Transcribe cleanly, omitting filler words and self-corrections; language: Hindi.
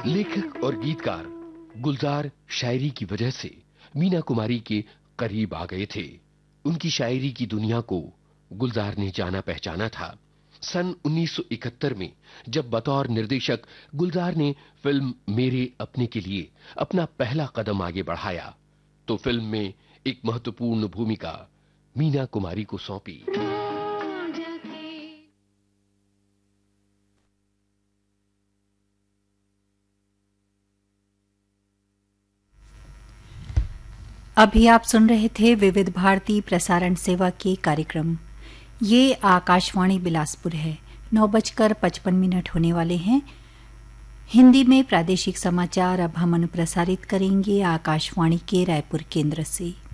लेखक और गीतकार गुलजार शायरी की वजह से मीना कुमारी के करीब आ गए थे। उनकी शायरी की दुनिया को गुलजार ने जाना पहचाना था। सन 1971 में जब बतौर निर्देशक गुलजार ने फिल्म मेरे अपने के लिए अपना पहला कदम आगे बढ़ाया, तो फिल्म में एक महत्वपूर्ण भूमिका मीना कुमारी को सौंपी। अभी आप सुन रहे थे विविध भारती प्रसारण सेवा के कार्यक्रम। ये आकाशवाणी बिलासपुर है। 9:55 होने वाले हैं। हिंदी में प्रादेशिक समाचार अब हम अनुप्रसारित करेंगे आकाशवाणी के रायपुर केंद्र से।